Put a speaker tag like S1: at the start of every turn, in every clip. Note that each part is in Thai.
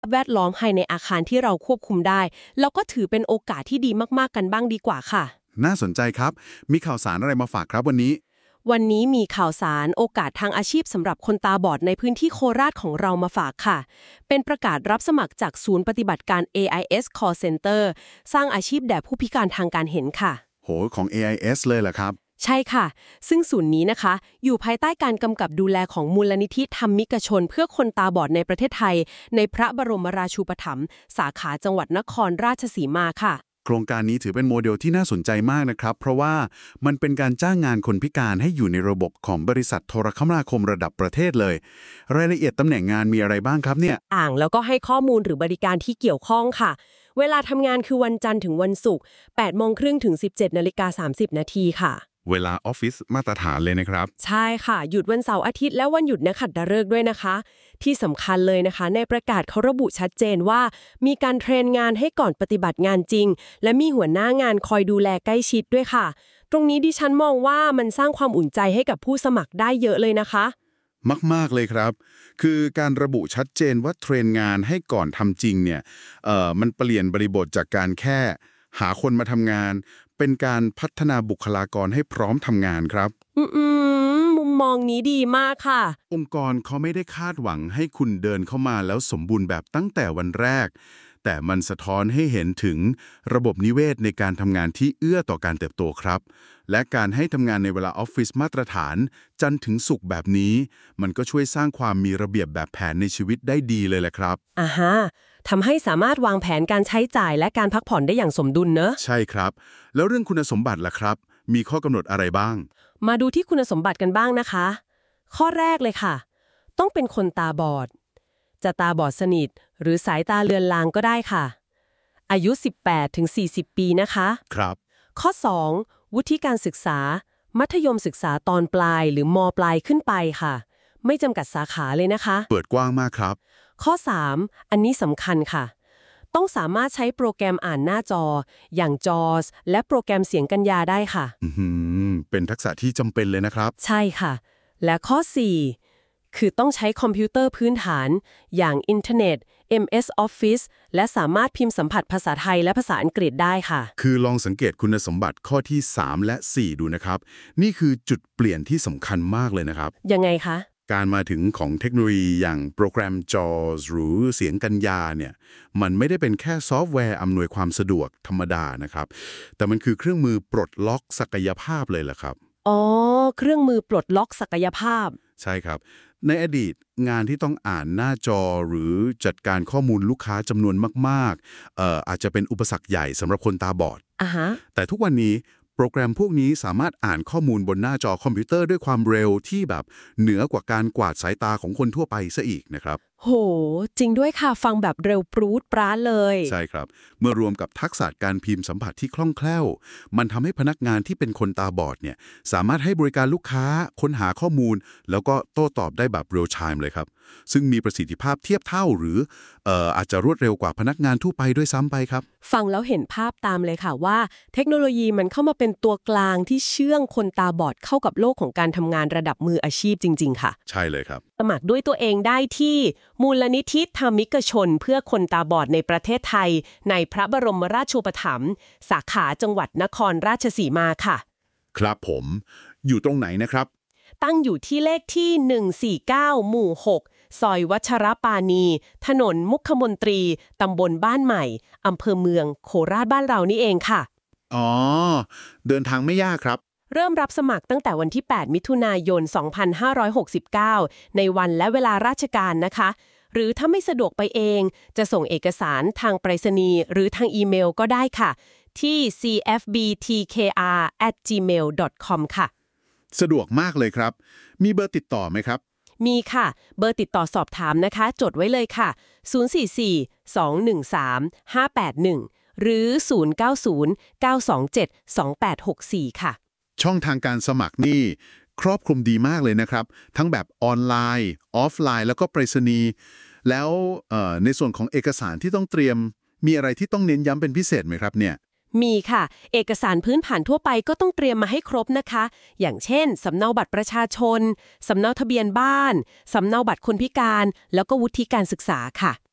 S1: แวดล้อมภายในอาคารที่เราควบคุมได้แล้วก็ถือเป็นโอกาสที่ดีมากๆกันบ้างดีกว่าค่ะ
S2: น่าสนใจครับมีข่าวสารอะไรมาฝากครับวันนี้
S1: วันนี้มีข่าวสารโอกาสทางอาชีพสำหรับคนตาบอดในพื้นที่โคราชของเรามาฝากค่ะเป็นประกาศรับสมัครจากศูนย์ปฏิบัติการ AIS Call Center สร้างอาชีพแด่ผู้พิการทางการเห็นค่ะ
S2: โหของ AIS เลยเหรอครับ
S1: ใช่ค่ะซึ่งศูนย์นี้นะคะอยู่ภายใต้การกำกับดูแลของมูลนิธิธรรมิกชนเพื่อคนตาบอดในประเทศไทยในพระบรมราชูปถัมภ์สาขาจังหวัดนครราชสีมาค่ะ
S2: โครงการนี้ถือเป็นโมเดลที่น่าสนใจมากนะครับเพราะว่ามันเป็นการจ้างงานคนพิการให้อยู่ในระบบของบริษัทโทรคมนาคมระดับประเทศเลยรายละเอียดตำแหน่งงานมีอะไรบ้างครับเนี่ย
S1: แล้วก็ให้ข้อมูลหรือบริการที่เกี่ยวข้องค่ะเวลาทำงานคือวันจันทร์ถึงวันศุกร์ 8:30 นถึง 17:30 นค่ะ
S2: เวลาออฟฟิศมาตรฐานเลยนะครับ
S1: ใช่ค่ะหยุดวันเสาร์อาทิตย์และวันหยุดนักขัตฤกษ์ด้วยนะคะที่สำคัญเลยนะคะในประกาศเขาระบุชัดเจนว่ามีการเทรนงานให้ก่อนปฏิบัติงานจริงและมีหัวหน้างานคอยดูแลใกล้ชิดด้วยค่ะตรงนี้ดิฉันมองว่ามันสร้างความอุ่นใจให้กับผู้สมัครได้เยอะเลยนะคะ
S2: มากๆเลยครับคือการระบุชัดเจนว่าเทรนงานให้ก่อนทำจริงเนี่ยมันเปลี่ยนบริบทจากการแค่หาคนมาทำงานเป็นการพัฒนาบุคลากรให้พร้อมทำงานครับ
S1: มุมมองนี้ดีมากค่ะ
S2: องค์กรเขาไม่ได้คาดหวังให้คุณเดินเข้ามาแล้วสมบูรณ์แบบตั้งแต่วันแรกแต่มันสะท้อนให้เห็นถึงระบบนิเวศในการทำงานที่เอื้อต่อการเติบโตครับและการให้ทำงานในเวลาออฟฟิศมาตรฐานจันทร์ถึงศุกร์แบบนี้มันก็ช่วยสร้างความมีระเบียบแบบแผนในชีวิตได้ดีเลยแหละครับ
S1: ทำให้สามารถวางแผนการใช้จ่ายและการพักผ่อนได้อย่างสมดุลเนอะ
S2: ใช่ครับแล้วเรื่องคุณสมบัติล่ะครับมีข้อกำหนดอะไรบ้าง
S1: มาดูที่คุณสมบัติกันบ้างนะคะข้อแรกเลยค่ะต้องเป็นคนตาบอดจะตาบอดสนิทหรือสายตาเลือนลางก็ได้ค่ะอายุ 18-40 ปีนะคะ
S2: ครับ
S1: ข้อ 2 วุฒิการศึกษามัธยมศึกษาตอนปลายหรือม.ปลายขึ้นไปค่ะไม่จำกัดสาขาเลยนะคะ
S2: เปิดกว้างมากครับ
S1: ข้อ 3 อันนี้สำคัญค่ะต้องสามารถใช้โปรแกรมอ่านหน้าจออย่าง JAWS และโปรแกรมเสียงกัญญาได้ค่ะ
S2: เป็นทักษะที่จำเป็นเลยนะครับ
S1: ใช่ค่ะและข้อ 4 คือต้องใช้คอมพิวเตอร์พื้นฐานอย่างอินเทอร์เน็ต MS Office และสามารถพิมพ์สัมผัสภาษาไทยและภาษาอังกฤษได้ค่ะ
S2: คือลองสังเกตคุณสมบัติข้อที่ 3 และ 4 ดูนะครับนี่คือจุดเปลี่ยนที่สำคัญมากเลยนะครับ
S1: ยังไงคะ
S2: การมาถึงของเทคโนโลยีอย่างโปรแกรม JAWS หรือเสียงกัญญาเนี่ยมันไม่ได้เป็นแค่ซอฟต์แวร์อำนวยความสะดวกธรรมดานะครับแต่มันคือเครื่องมือปลดล็อกศักยภาพเลยล่ะครับ
S1: เครื่องมือปลดล็อกศักยภาพ
S2: ใช่ครับในอดีตงานที่ต้องอ่านหน้าจอหรือจัดการข้อมูลลูกค้าจำนวนมากๆอาจจะเป็นอุปสรรคใหญ่สำหรับคนตาบอดแต่ทุกวันนี้โปรแกรมพวกนี้สามารถอ่านข้อมูลบนหน้าจอคอมพิวเตอร์ด้วยความเร็วที่แบบเหนือกว่าการกวาดสายตาของคนทั่วไปซะอีกนะครับ
S1: โหจริงด้วยค่ะฟังแบบเร็วปรู๊ดปร้าเลย
S2: ใช่ครับเมื่อรวมกับทักษะการพิมพ์สัมผัสที่คล่องแคล่วมันทำให้พนักงานที่เป็นคนตาบอดเนี่ยสามารถให้บริการลูกค้าค้นหาข้อมูลแล้วก็โต้ตอบได้แบบเรียลไทม์เลยครับซึ่งมีประสิทธิภาพเทียบเท่าหรืออาจจะรวดเร็วกว่าพนักงานทั่วไปด้วยซ้ำไปครับ
S1: ฟังแล้วเห็นภาพตามเลยค่ะว่าเทคโนโลยีมันเข้ามาเป็นตัวกลางที่เชื่องคนตาบอดเข้ากับโลกของการทำงานระดับมืออาชีพจริงๆค่ะ
S2: ใช่เลยครับ
S1: สมัครด้วยตัวเองได้ที่มูลนิธิธรรมิกชนเพื่อคนตาบอดในประเทศไทยในพระบรมราชูปถัมภ์สาขาจังหวัดนครราชสีมาค่ะ
S2: ครับผมอยู่ตรงไหนนะครับ
S1: ตั้งอยู่ที่เลขที่149หมู่6ซอยวัชรปานีถนนมุขมนตรีตำบลบ้านใหม่อำเภอเมืองโคราชบ้านเรานี่เองค่ะ
S2: เดินทางไม่ยากครับ
S1: เริ่มรับสมัครตั้งแต่วันที่8มิถุนายน2569ในวันและเวลาราชการนะคะหรือถ้าไม่สะดวกไปเองจะส่งเอกสารทางไปรษณีย์หรือทางอีเมลก็ได้ค่ะที่ cfbtkr@gmail.com ค่ะ
S2: สะดวกมากเลยครับมีเบอร์ติดต่อไหมครับ
S1: มีค่ะเบอร์ติดต่อสอบถามนะคะจดไว้เลยค่ะ044-213-581หรือ0909272864ค่ะ
S2: ช่องทางการสมัครนี่ครอบคลุมดีมากเลยนะครับทั้งแบบออนไลน์ออฟไลน์แล้วก็ไปรษณีย์แล้วในส่วนของเอกสารที่ต้องเตรียมมีอะไรที่ต้องเน้นย้ำเป็นพิเศษไหมครับเนี่ย
S1: มีค่ะเอกสารพื้นฐานทั่วไปก็ต้องเตรียมมาให้ครบนะคะอย่างเช่นสำเนาบัตรประชาชนสำเนาทะเบียนบ้านสำเนาบัตรคนพิการแล้วก็วุฒิการศึกษาค่ะ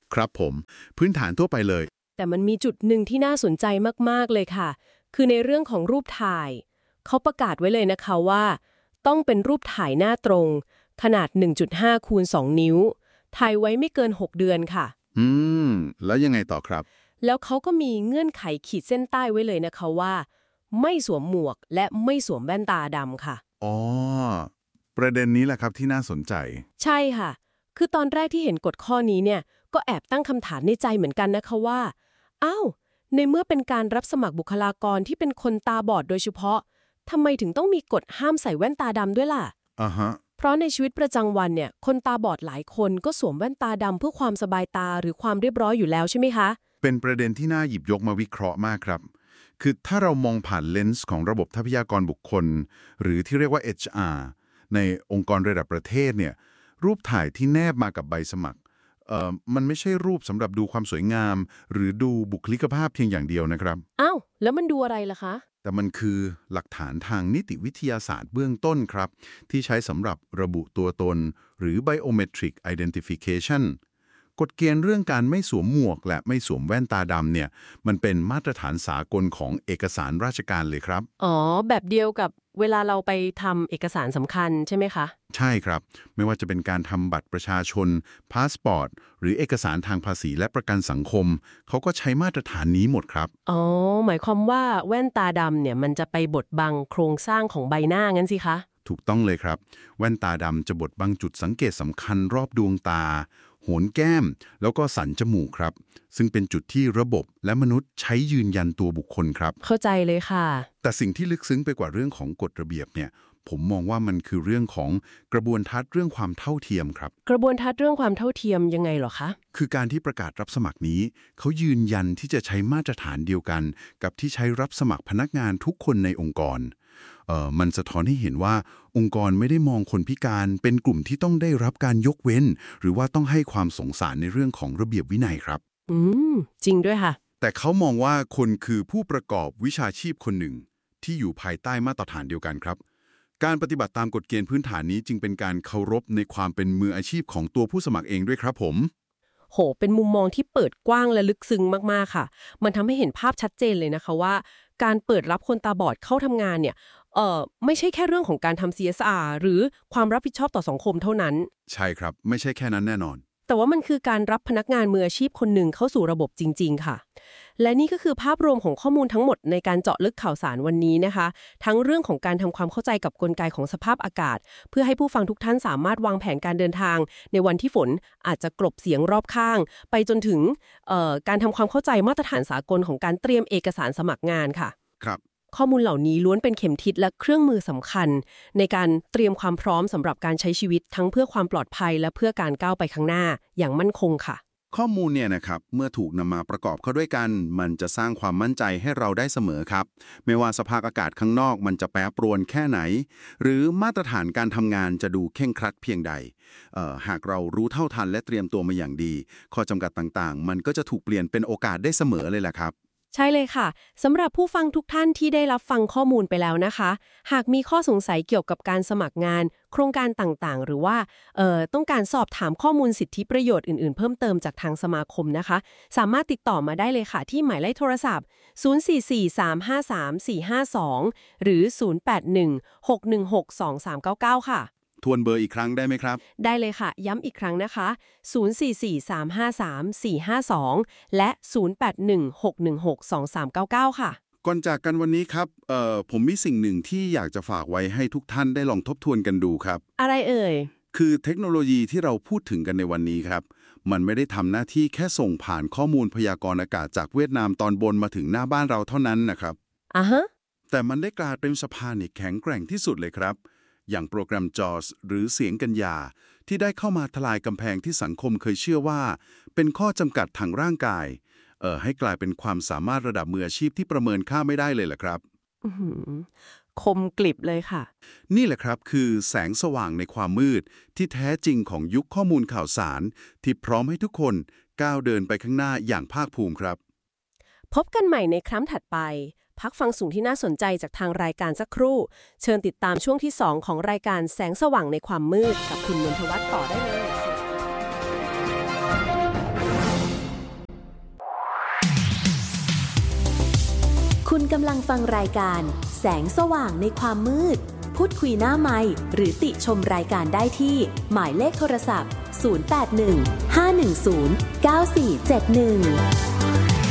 S2: ครับผมพื้นฐานทั่วไปเลย
S1: แต่มันมีจุดหนึ่งที่น่าสนใจมากๆเลยค่ะ คือในเรื่องของรูปถ่าย เขาประกาศไว้เลยนะคะว่า ต้องเป็นรูปถ่ายหน้าตรง ขนาด 1.5 คูณ 2 นิ้ว ถ่ายไว้ไม่เกิน 6 เดือนค่ะ
S2: อืมแล้วยังไงต่อครับ
S1: แล้วเขาก็มีเงื่อนไขขีดเส้นใต้ไว้เลยนะคะว่า ไม่สวมหมวกและไม่สวมแว่นตาดำค่ะ
S2: อ๋อประเด็นนี้แหละครับที่น่าสนใจ
S1: ใช่ค่ะ คือตอนแรกที่เห็นกฎข้อนี้เนี่ย ก็แอบตั้งคำถามในใจเหมือนกันนะคะว่า อ้าว ในเมื่อเป็นการรับสมัครบุคลากรที่เป็นคนตาบอดโดยเฉพาะ ทำไมถึงต้องมีกฎห้ามใส่แว่นตาดำด้วยล่ะ
S2: อ่าฮะ
S1: เพราะในชีวิตประจำวันเนี่ย คนตาบอดหลายคนก็สวมแว่นตาดำเพื่อความสบายตาหรือความเรียบร้อยอยู่แล้วใช่ไหมคะ
S2: เป็นประเด็นที่น่าหยิบยกมาวิเคราะห์มากครับ คือถ้าเรามองผ่านเลนส์ของระบบทรัพยากรบุคคล หรือที่เรียกว่า HR ในองค์กรระดับประเทศเนี่ย รูปถ่ายที่แนบมากับใบสมัคร มันไม่ใช่รูปสำหรับดูความสวยงาม หรือดูบุคลิกภาพเพียงอย่างเดียวนะครับ
S1: อ้าว แล้วมันดูอะไรล่ะคะ
S2: แต่มันคือหลักฐานทางนิติวิทยาศาสตร์เบื้องต้นครับ ที่ใช้สำหรับระบุตัวตน หรือ biometric identification กฎเกณฑ์เรื่องการไม่สวมหมวกและไม่สวมแว่นตาดำเนี่ยมันเป็นมาตรฐานสากลของเอกสารราชการเลยครับ
S1: อ๋อ แบบเดียวกับเวลาเราไปทำเอกสารสำคัญใช่ไหมคะ
S2: ใช่ครับ ไม่ว่าจะเป็นการทำบัตรประชาชนพาสปอร์ตหรือเอกสารทางภาษีและประกันสังคม เขาก็ใช้มาตรฐานนี้หมดครับ
S1: อ๋อ หมายความว่าแว่นตาดำเนี่ยมันจะไปบดบังโครงสร้างของใบหน้างั้นสิคะ
S2: ถูกต้องเลยครับ แว่นตาดำจะบดบังจุดสังเกตสำคัญรอบดวงตา โหนแก้ม แล้วก็สันจมูกครับ ซึ่งเป็นจุดที่ระบบและมนุษย์ใช้ยืนยันตัวบุคคลครับ
S1: เข้าใจเลยค่ะ
S2: แต่สิ่งที่ลึกซึ้งไปกว่าเรื่องของกฎระเบียบเนี่ย ผมมองว่ามันคือเรื่องของกระบวนทัศน์เรื่องความเท่าเทียมครับ
S1: กระบวนทัศน์เรื่องความเท่าเทียมยังไงเหรอคะ
S2: คือการที่ประกาศรับสมัครนี้เขายืนยันที่จะใช้มาตรฐานเดียวกัน กับที่ใช้รับสมัครพนักงานทุกคนในองค์กร มันสะท้อนให้เห็นว่าองค์กรไม่ได้มองคนพิการเป็นกลุ่มที่ต้องได้รับการยกเว้น หรือว่าต้องให้ความสงสารในเรื่องของระเบียบวินัยครับ
S1: อืม จริงด้วยค่ะ
S2: แต่เขามองว่าคนคือผู้ประกอบวิชาชีพคนหนึ่ง ที่อยู่ภายใต้มาตรฐานเดียวกันครับ การปฏิบัติตามกฎเกณฑ์พื้นฐานนี้จึงเป็นการเคารพในความเป็นมืออาชีพของตัวผู้สมัครเองด้วยครับผม
S1: โห เป็นมุมมองที่เปิดกว้างและลึกซึ้งมากๆค่ะ มันทำให้เห็นภาพชัดเจนเลยนะคะว่า การเปิดรับคนตาบอดเข้าทำงานเนี่ย ไม่ใช่แค่เรื่องของการทำ CSR หรือความรับผิดชอบต่อสังคมเท่านั้น
S2: ใช่ครับ ไม่ใช่แค่นั้นแน่นอน
S1: แต่ว่ามันคือการรับพนักงานมืออาชีพคนหนึ่งเข้าสู่ระบบจริงๆค่ะ และนี่ก็คือภาพรวมของข้อมูลทั้งหมดในการเจาะลึกข่าวสารวันนี้นะคะ ทั้งเรื่องของการทำความเข้าใจกับกลไกของสภาพอากาศ เพื่อให้ผู้ฟังทุกท่านสามารถวางแผนการเดินทาง ในวันที่ฝนอาจจะกลบเสียงรอบข้าง ไปจนถึงการทำความเข้าใจมาตรฐานสากลของการเตรียมเอกสารสมัครงานค่ะ
S2: ครับ
S1: ข้อมูลเหล่านี้ล้วนเป็นเข็มทิศและเครื่องมือสำคัญ ในการเตรียมความพร้อมสำหรับการใช้ชีวิตทั้งเพื่อความปลอดภัยและเพื่อการก้าวไปข้างหน้าอย่างมั่นคงค่ะ
S2: ข้อมูลเนี่ยนะครับเมื่อถูกนำมาประกอบเข้าด้วยกัน มันจะสร้างความมั่นใจให้เราได้เสมอครับ ไม่ว่าสภาพอากาศข้างนอกมันจะแปรปรวนแค่ไหน หรือมาตรฐานการทำงานจะดูเคร่งครัดเพียงใดหากเรารู้เท่าทันและเตรียมตัวมาอย่างดี ข้อจำกัดต่างๆ มันก็จะถูกเปลี่ยนเป็นโอกาสได้เสมอเลยแหละครับ
S1: ใช่เลยค่ะสำหรับผู้ฟังทุกท่านที่ได้รับฟังข้อมูลไปแล้วนะคะ หากมีข้อสงสัยเกี่ยวกับการสมัครงาน โครงการต่างๆ หรือว่าต้องการสอบถามข้อมูลสิทธิประโยชน์อื่นๆเพิ่มเติมจากทางสมาคมนะคะ สามารถติดต่อมาได้เลยค่ะที่หมายเลขโทรศัพท์ 0443534452 หรือ 0816162399 ค่ะ
S2: ทวนเบอร์อีกครั้งได้ไหมครับ
S1: ได้เลยค่ะ ย้ำอีกครั้งนะคะ 0443534452 และ 0816162399 ค่ะ
S2: ก่อนจากกันวันนี้ครับผมมีสิ่งหนึ่งที่อยากจะฝากไว้ให้ทุกท่านได้ลองทบทวนกันดูครับ
S1: อะไรเอ่ย
S2: คือเทคโนโลยีที่เราพูดถึงกันในวันนี้ครับ มันไม่ได้ทำหน้าที่แค่ส่งผ่านข้อมูลพยากรณ์อากาศจากเวียดนามตอนบนมาถึงหน้าบ้านเราเท่านั้นนะครับ
S1: อ่ะฮะ
S2: แต่มันได้กลายเป็นสะพานที่แข็งแกร่งที่สุดเลยครับ อย่างโปรแกรม JAWS หรือเสียงกัญญาที่ได้เข้ามาทลายกำแพงที่สังคมเคยเชื่อว่าเป็นข้อจำกัดทางร่างกายให้กลายเป็นความสามารถระดับมืออาชีพที่ประเมินค่าไม่ได้เลยแหละครับ
S1: อื้อหือคมกลิบเลยค่ะ
S2: นี่แหละครับคือแสงสว่างในความมืดที่แท้จริงของยุคข้อมูลข่าวสารที่พร้อมให้ทุกคนก้าวเดินไปข้างหน้าอย่างภาคภูมิครับ
S1: พบกันใหม่ในครั้งถัดไป พักฟังสิ่งที่น่าสนใจจากทางรายการสักครู่ เชิญติดตามช่วงที่ 2 ของรายการแสงสว่างในความมืดกับคุณนนทวัฒน์ต่อได้เลย
S3: คุณกำลังฟังรายการแสงสว่างในความมืดพูดคุยหน้าไมค์หรือติชมรายการได้ที่หมายเลขโทรศัพท์0815109471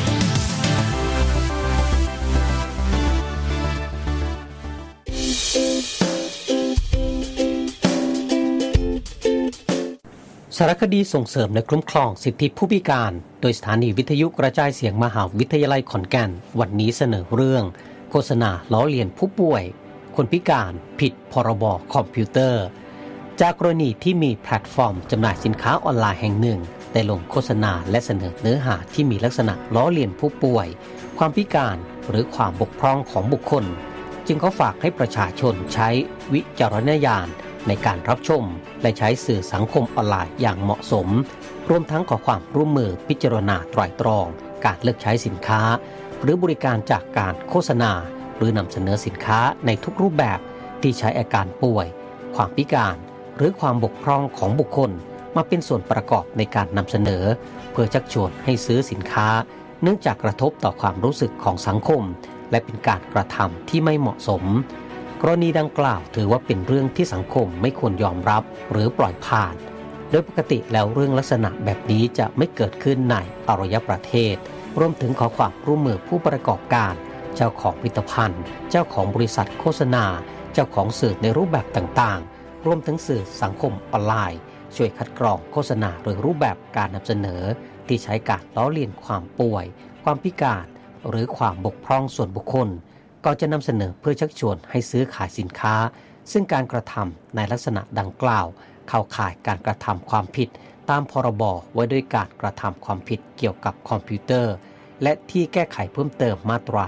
S4: สารคดีส่งเสริมและคุ้มครองสิทธิผู้พิการโดยสถานีวิทยุกระจายเสียงมหาวิทยาลัยขอนแก่นวันนี้เสนอเรื่องโฆษณาล้อเลียนผู้ป่วยคนพิการผิดพรบคอมพิวเตอร์จากกรณีที่มีแพลตฟอร์มจำหน่ายสินค้าออนไลน์แห่งหนึ่งได้ลงโฆษณาและเสนอเนื้อหาที่มีลักษณะล้อเลียนผู้ป่วยความพิการหรือความบกพร่องของบุคคลจึงเขาฝากให้ประชาชนใช้วิจารณญาณในการรับชมและใช้สื่อสังคมออนไลน์อย่างเหมาะสมรวมทั้งขอความร่วมมือพิจารณาไตร่ตรองการเลือกใช้สินค้าหรือบริการจากการโฆษณาหรือนำเสนอสินค้าในทุกรูปแบบที่ใช้อาการป่วยความพิการหรือความบกพร่องของบุคคลมาเป็นส่วนประกอบในการนำเสนอเพื่อชักชวนให้ซื้อสินค้าเนื่องจากกระทบต่อความรู้สึกของสังคมและเป็นการกระทำที่ไม่เหมาะสมกรณีดังกล่าวถือว่าเป็นเรื่องที่สังคมไม่ควรยอมรับหรือปล่อยผ่านโดยปกติแล้วเรื่องลักษณะแบบนี้จะไม่เกิดขึ้นในอารยประเทศรวมถึงขอความร่วมมือผู้ประกอบการเจ้าของผลิตภัณฑ์เจ้าของบริษัทโฆษณาเจ้าของสื่อในรูปแบบต่างๆรวมถึงสื่อสังคมออนไลน์ช่วยคัดกรองโฆษณาหรือรูปแบบการนำเสนอที่ใช้การล้อเลียนความป่วยความพิการหรือความบกพร่องส่วนบุคคลก่อนจะนำเสนอเพื่อชักชวนให้ซื้อขายสินค้าซึ่งการกระทำในลักษณะดังกล่าวเข้าข่ายการกระทำความผิดตามพรบว่าด้วยการกระทำความผิดเกี่ยวกับคอมพิวเตอร์และที่แก้ไขเพิ่มเติมมาตรา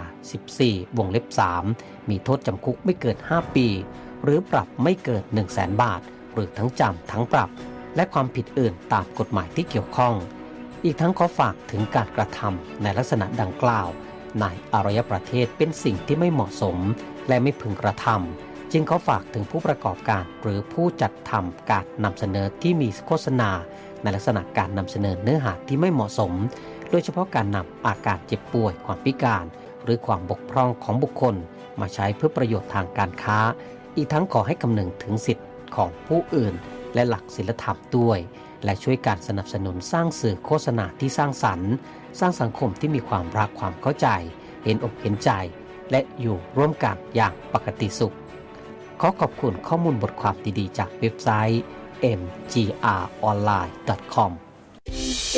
S4: 14 วงเล็บ 3 มีโทษจำคุกไม่เกิน 5 ปีหรือปรับไม่เกิน 100,000 บาทหรือทั้งจำทั้งปรับและความผิดอื่นตามกฎหมายที่เกี่ยวข้องอีกทั้งขอฝากถึงการกระทำในลักษณะดังกล่าวในอารยประเทศเป็นสิ่งที่ไม่เหมาะสมและไม่พึงกระทำจึงขอฝากถึงผู้ประกอบการหรือผู้จัดทำการนำเสนอที่มีโฆษณาในลักษณะการนำเสนอเนื้อหาที่ไม่เหมาะสมโดยเฉพาะการนำอาการเจ็บป่วยความพิการหรือความบกพร่องของบุคคลมาใช้เพื่อประโยชน์ทางการค้าอีกทั้งขอให้คำนึงถึงสิทธิของผู้อื่นและหลักศีลธรรมด้วยและช่วยการสนับสนุนสร้างสื่อโฆษณาที่สร้างสรรค์สร้างสังคมที่มีความรักความเข้าใจเห็นอกเห็นใจและอยู่ร่วมกันอย่างปกติสุขขอขอบคุณข้อมูลบทความดีๆจากเว็บไซต์ mgronline.com